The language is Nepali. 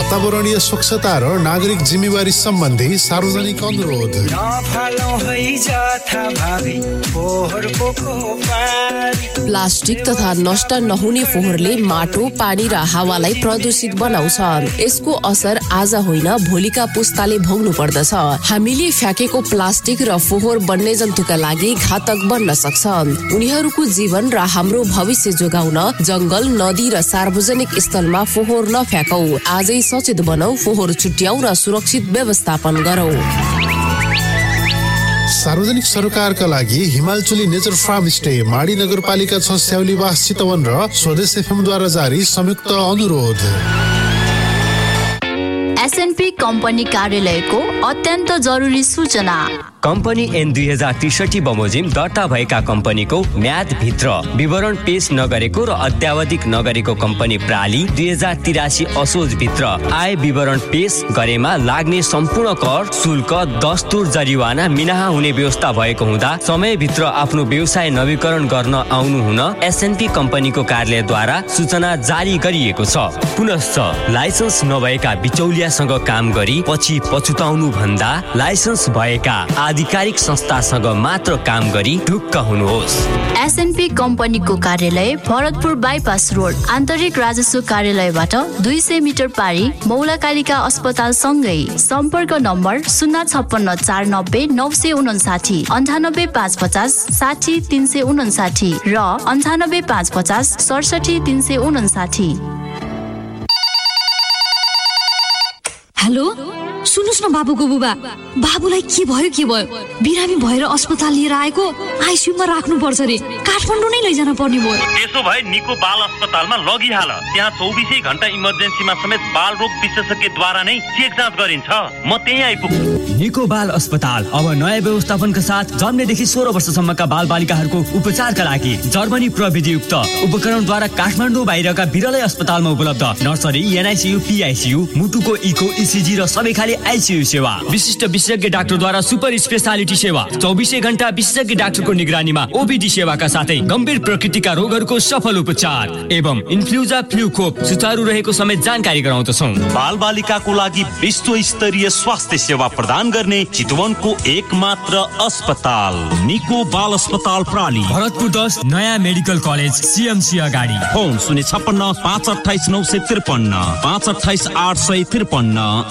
वातावरणीय स्वच्छता र नागरिक जिम्मेवारी सम्बन्धी सार्वजनिक अनुरोध। प्लास्टिक तथा नष्ट नहुने फोहोरले माटो, पानी र हावालाई प्रदूषित बनाउँछन्। यसको असर आज होइन भोलिका पुस्ताले भोग्नु पर्दछ। हामीले फ्याँकेको प्लास्टिक र फोहोर वन्यजन्तुका लागि घातक बन्न सक्छन्। उनीहरूको जीवन र हाम्रो भविष्य जोगाउन जंगल, नदी र सार्वजनिक स्थलमा फोहोर नफ्याँकौ। आजै सचेत बनौ, फोहोर छुट्याउ र सुरक्षित व्यवस्थापन गरौ। सार्वजनिक सरोकारका लागि हिमालचुली नेचर फार्म स्टे, माडी नगरपालिका 6 स्याउलीवास चितवन र स्वदेश एफएम द्वारा जारी संयुक्त अनुरोध। एसएनपी कम्पनी कार्यालयको अत्यन्त जरुरी सूचना। कम्पनी N 2063 बमोजिम दर्ता भएका कम्पनीको म्याद भित्र विवरण पेश नगरेको र अत्यावधिक नगरेको कम्पनी प्राली 2083 असोज भित्र आय विवरण पेश गरेमा लाग्ने सम्पूर्ण कर, शुल्क, दस्तुर, जरिवाना मिनाहा हुने व्यवस्था भएको हुँदा समयभित्र आफ्नो व्यवसाय नवीकरण गर्न आउनु हुन एसएनपी कम्पनीको कार्यालयद्वारा सूचना जारी गरिएको छ। पुनश्च लाइसेन्स नभएका बिचौलियासँग काम गरी पछि पछुताउनु भन्दा लाइसेन्स भएका आधिकारिक संस्थासँग मात्र काम गरी ढुक्क हुनुहोस्। एसएनपी कम्पनीको कार्यालय भरतपुर बाइपास रोड, आन्तरिक राजस्व कार्यालयबाट 200 मिटर पारी मौलाकालिका अस्पताल सँगै। सम्पर्क नम्बर 056 490 959, 98 550 60 359 र 98 550 67 359। हेलो, सुन्नुस् न बाबुको बुबा, बाबुलाई के भयो बिरामी भएर अस्पताल लिएर आएको, आइसियुमा राख्नु पर्छ रे, काठमाडौँ नै लैजान पर्ने भयो। त्यसो भए निको बाल अस्पतालमा लगिहाल। त्यहाँ 24 घण्टा इमर्जेन्सीमा समेत बाल रोग विशेषज्ञद्वारा नै चेक जाँच गरिन्छ। म त्यही आइपुग्छु। निको बाल अस्पताल अब नयाँ व्यवस्थापनका साथ जन्मेदेखि 16 वर्षसम्मका बाल बालिकाहरूको उपचारका लागि जर्मनी प्रविधियुक्त उपकरणद्वारा काठमाडौँ बाहिरका विरलै अस्पतालमा उपलब्ध। नर्सरी, एनआइसियु, पिआइसियु, मुटुको इको, इसिजी र सबै खाले आइसियु सेवा। विशिष्ट विशेषज्ञ डाक्टरद्वारा सुपर स्पेशालिटी सेवा। 24 घण्टा विशेषज्ञ डाक्टरको निगरानीमा ओपीडी सेवाका साथै गम्भीर प्रकृतिका रोगहरूको सफल उपचार एवं इन्फ्लुएन्जा फ्लू खोप सुचारू रहेको समेत जानकारी गराउँदछौँ। बाल बालिकाको लागि विश्व स्तरीय स्वास्थ्य सेवा प्रदान गर्ने चितवनको एकमात्र अस्पताल निको बाल अस्पताल प्राली, भरतपुर 10 नयाँ मेडिकल कलेज सीएमसी अगाडि। फोन 056 528 953 528 853।